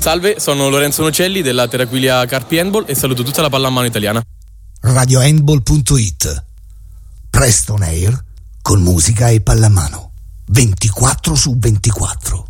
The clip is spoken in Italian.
Salve, sono Lorenzo Nocelli della Terraquilia Carpi Handball e saluto tutta la pallamano italiana. Radiohandball.it. Presto on air con musica e pallamano 24/24.